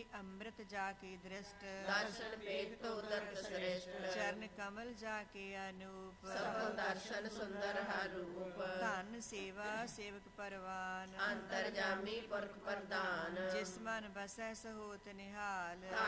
ਅੰਮ੍ਰਿਤ ਜਾ ਕੇ ਦ੍ਰਿਸ਼ਟ, ਦਰਸ਼ਨ ਪੇਖ ਤੋ ਦਰਦ ਸ੍ਰੇਸ਼ਟ, ਚਰਨ ਕਮਲ ਜਾ ਕੇ ਅਨੂਪ, ਸਫਲ ਦਰਸ਼ਨ ਸੁੰਦਰ ਹਰ ਰੂਪ, ਧਨ ਸੇਵਾ ਸੇਵਕ ਪਰਵਾਨ, ਅੰਤਰਜਾਮੀ ਪੁਰਖ ਪ੍ਰਧਾਨ, ਜਿਸ ਮਨ ਬਸੈ ਸੋ ਹੋਤ ਨਿਹਾਲ।